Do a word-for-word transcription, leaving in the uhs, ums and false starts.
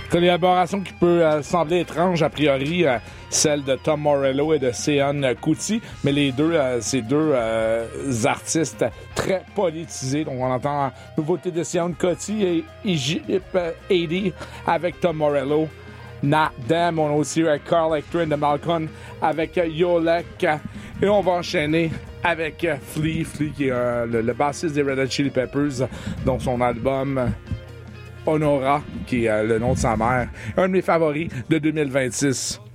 Collaboration qui peut euh, sembler étrange a priori, euh, celle de Tom Morello et de Sean Kuti, mais les deux, euh, ces deux euh, artistes très politisés. Donc on entend la nouveauté de Sean Kuti et Egypt eighty avec Tom Morello. Not Them, on a aussi euh, Carl Lecter de Malcolm avec euh, Yolek. Et on va enchaîner avec euh, Flea, Flea qui est euh, le, le bassiste des Red Hot Chili Peppers, dont son album Honora, qui est euh, le nom de sa mère, un de mes favoris de deux mille vingt-six.